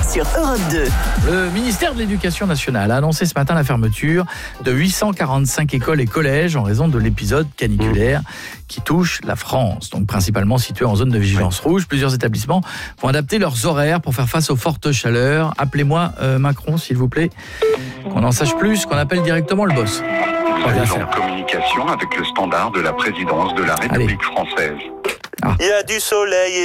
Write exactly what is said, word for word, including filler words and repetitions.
sur Europe deux. Le ministère de l'Éducation nationale a annoncé ce matin la fermeture de huit cent quarante-cinq écoles et collèges en raison de l'épisode caniculaire qui touche la France, donc principalement situés en zone de vigilance rouge. Plusieurs établissements vont adapter leurs horaires pour faire face aux fortes chaleurs. Appelez-moi euh, Macron, s'il vous plaît, qu'on en sache plus, qu'on appelle directement le boss. Nous sommes en communication avec le standard de la présidence de la République Allez. française. Ah. Il y a du soleil.